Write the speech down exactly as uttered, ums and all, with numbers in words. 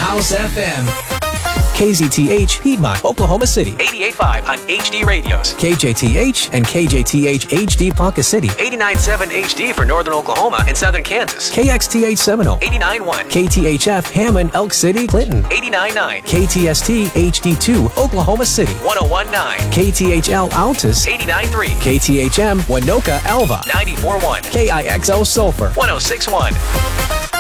House F M. K Z T H, Piedmont, Oklahoma City. eighty-eight point five on H D Radios. K J T H and K J T H H D Ponca City. eighty-nine point seven H D for Northern Oklahoma and Southern Kansas. K X T H Seminole. eighty-nine point one. K T H F Hammond, Elk City, Clinton. eighty-nine point nine. K T S T H D two, Oklahoma City. one oh one point nine. K T H L Altus. eighty-nine point three. K T H M Winoka Alva. ninety-four point one. K I X O Sulphur. one oh six point one.